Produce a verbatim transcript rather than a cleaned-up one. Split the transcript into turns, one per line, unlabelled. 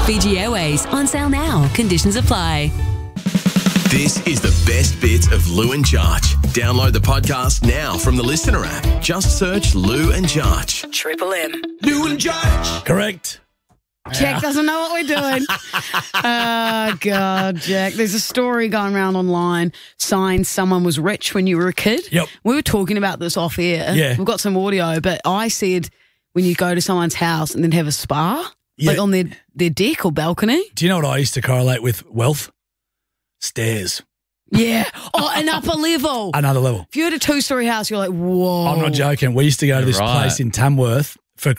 Fiji Airways on sale now. Conditions apply.
This is the best bit of Lou and Jarch. Download the podcast now from the Listener app. Just search Lou and Jarch.
Triple M.
Lou and Jarch.
Correct.
Jack doesn't know what we're doing. Oh, God, Jack. There's a story going around online saying someone was rich when you were a kid.
Yep.
We were talking about this off air.
Yeah.
We've got some audio, but I said when you go to someone's house and then have a spa,
Yeah.
like on their, their deck or balcony.
Do you know what I used to correlate with wealth? Stairs.
Yeah. Oh, an upper level.
Another level.
If you had a two-story house, you're like, whoa.
I'm not joking. We used to go to
You're
this
right.
place in Tamworth